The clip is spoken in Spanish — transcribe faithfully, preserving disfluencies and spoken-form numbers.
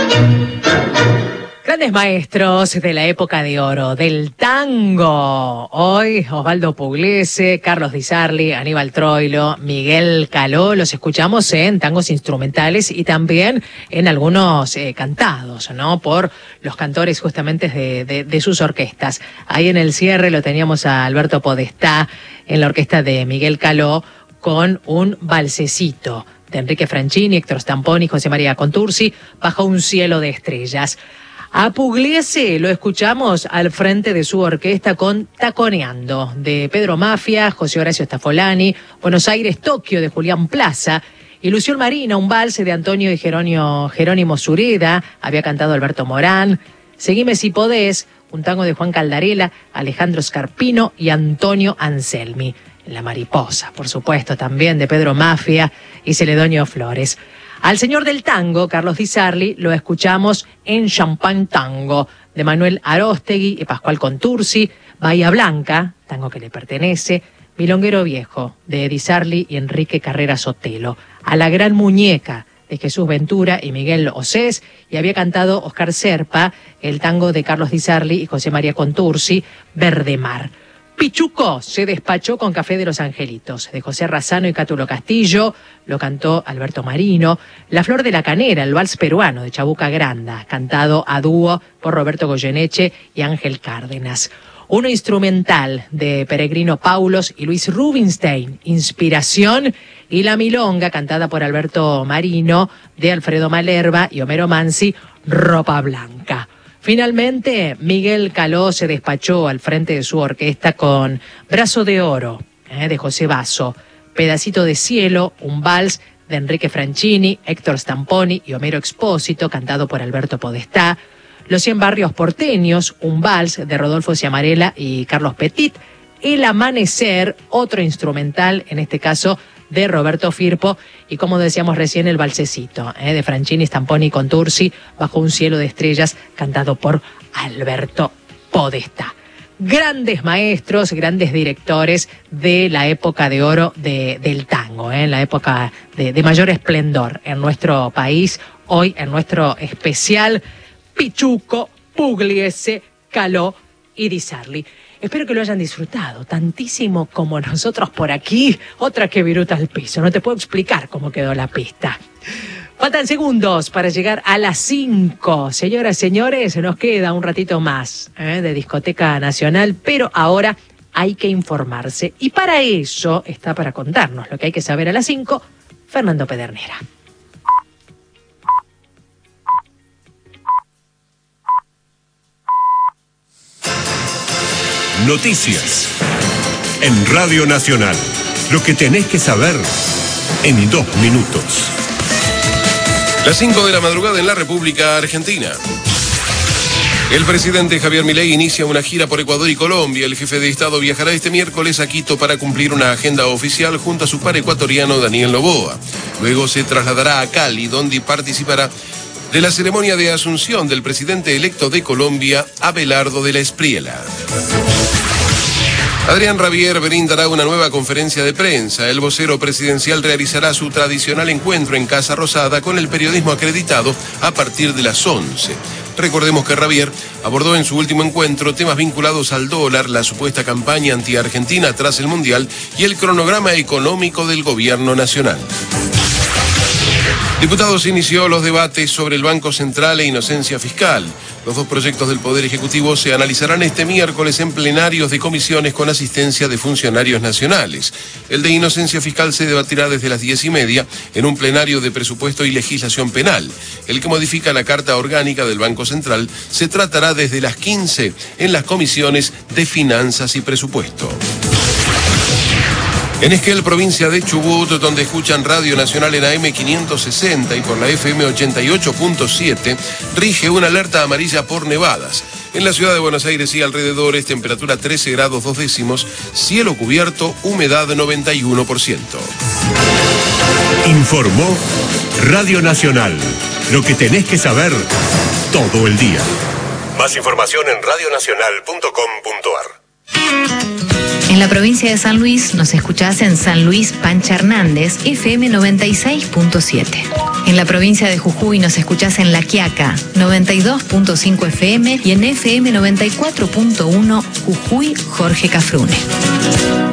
Grandes maestros de la época de oro del tango. Hoy Osvaldo Pugliese, Carlos Di Sarli, Aníbal Troilo, Miguel Caló. Los escuchamos en tangos instrumentales y también en algunos eh, cantados, ¿no? Por los cantores justamente de, de, de sus orquestas. Ahí en el cierre lo teníamos a Alberto Podestá en la orquesta de Miguel Caló con un valsecito de Enrique Franchini, Héctor Stamponi, José María Contursi, bajo un cielo de estrellas. A Pugliese lo escuchamos al frente de su orquesta con Taconeando, de Pedro Mafia, José Horacio Stafolani, Buenos Aires, Tokio, de Julián Plaza, Ilusión Marina, un valse de Antonio y Jerónimo, Jerónimo Sureda, había cantado Alberto Morán, Seguime si podés, un tango de Juan Caldarela, Alejandro Scarpino y Antonio Anselmi. La Mariposa, por supuesto, también de Pedro Mafia y Celedonio Flores. Al señor del tango, Carlos Di Sarli, lo escuchamos en Champagne Tango, de Manuel Aróstegui y Pascual Contursi, Bahía Blanca, tango que le pertenece, Milonguero Viejo, de Di Sarli y Enrique Carrera Sotelo, A la Gran Muñeca, de Jesús Ventura y Miguel Osés, y había cantado Oscar Serpa, el tango de Carlos Di Sarli y José María Contursi, Verde Mar. Pichuco se despachó con Café de los Angelitos, de José Razzano y Cátulo Castillo, lo cantó Alberto Marino. La Flor de la Canera, el vals peruano de Chabuca Granda, cantado a dúo por Roberto Goyeneche y Ángel Cárdenas. Uno instrumental de Peregrino Paulos y Luis Rubinstein, Inspiración, y La Milonga, cantada por Alberto Marino, de Alfredo Malerba y Homero Mansi, Ropa Blanca. Finalmente, Miguel Caló se despachó al frente de su orquesta con Brazo de Oro, eh, de José Basso, Pedacito de Cielo, un vals de Enrique Franchini, Héctor Stamponi y Homero Expósito, cantado por Alberto Podestá, Los Cien Barrios Porteños, un vals de Rodolfo Ciamarela y Carlos Petit, El Amanecer, otro instrumental, en este caso de Roberto Firpo, y como decíamos recién, el valsecito eh, de Franchini, Stamponi y Contursi, Bajo un cielo de estrellas, cantado por Alberto Podestá. Grandes maestros, grandes directores de la época de oro de, del tango, eh, la época de, de mayor esplendor en nuestro país, hoy en nuestro especial Pichuco, Pugliese, Caló y Di Sarli. Espero que lo hayan disfrutado tantísimo como nosotros por aquí. Otra que viruta al piso. No te puedo explicar cómo quedó la pista. Faltan segundos para llegar a las cinco. Señoras, señores, nos queda un ratito más ¿eh? de Discoteca Nacional, pero ahora hay que informarse. Y para eso está para contarnos lo que hay que saber a las cinco, Fernando Pedernera. Noticias en Radio Nacional. Lo que tenés que saber en dos minutos. Las cinco de la madrugada en la República Argentina. El presidente Javier Milei inicia una gira por Ecuador y Colombia. El jefe de Estado viajará este miércoles a Quito para cumplir una agenda oficial junto a su par ecuatoriano Daniel Noboa. Luego se trasladará a Cali, donde participará de la ceremonia de asunción del presidente electo de Colombia, Abelardo de la Espriella. Adrián Rabier brindará una nueva conferencia de prensa. El vocero presidencial realizará su tradicional encuentro en Casa Rosada con el periodismo acreditado a partir de las once. Recordemos que Rabier abordó en su último encuentro temas vinculados al dólar, la supuesta campaña anti-argentina tras el Mundial y el cronograma económico del gobierno nacional. Diputados inició los debates sobre el Banco Central e inocencia fiscal. Los dos proyectos del Poder Ejecutivo se analizarán este miércoles en plenarios de comisiones con asistencia de funcionarios nacionales. El de inocencia fiscal se debatirá desde las diez y media en un plenario de presupuesto y legislación penal. El que modifica la Carta Orgánica del Banco Central se tratará desde las quince en las comisiones de Finanzas y Presupuesto. En Esquel, provincia de Chubut, donde escuchan Radio Nacional en A M quinientos sesenta y por la F M ochenta y ocho punto siete, rige una alerta amarilla por nevadas. En la ciudad de Buenos Aires y alrededores, temperatura trece grados dos décimos, cielo cubierto, humedad noventa y uno por ciento. Informó Radio Nacional. Lo que tenés que saber todo el día. Más información en radio nacional punto com punto a r. En la provincia de San Luis nos escuchás en San Luis Pancha Hernández, F M noventa y seis punto siete. En la provincia de Jujuy nos escuchás en La Quiaca, noventa y dos punto cinco F M y en F M noventa y cuatro punto uno Jujuy Jorge Cafrune.